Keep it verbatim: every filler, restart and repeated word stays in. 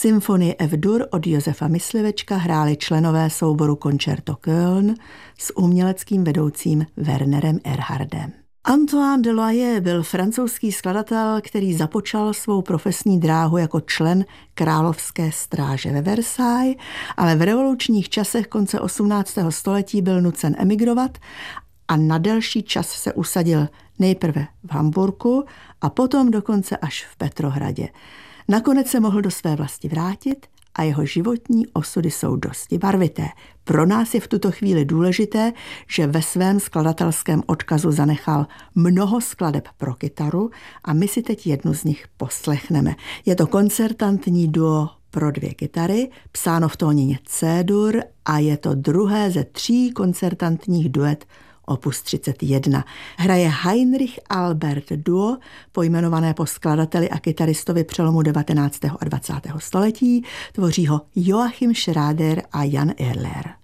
Symfonii F-dur od Josefa Myslivečka hráli členové souboru Concerto Köln s uměleckým vedoucím Wernerem Erhardem. Antoine Deloyer byl francouzský skladatel, který započal svou profesní dráhu jako člen královské stráže ve Versailles, ale v revolučních časech konce osmnáctého století byl nucen emigrovat a na delší čas se usadil nejprve v Hamburku a potom dokonce až v Petrohradě. Nakonec se mohl do své vlasti vrátit a jeho životní osudy jsou dosti barvité. Pro nás je v tuto chvíli důležité, že ve svém skladatelském odkazu zanechal mnoho skladeb pro kytaru a my si teď jednu z nich poslechneme. Je to koncertantní duo pro dvě kytary, psáno v tónině C-dur a je to druhé ze tří koncertantních duet opus třicet jedna. Hraje Heinrich Albert Duo, pojmenované po skladateli a kytaristovi přelomu devatenáctého a dvacátého století, tvoří ho Joachim Schrader a Jan Erler.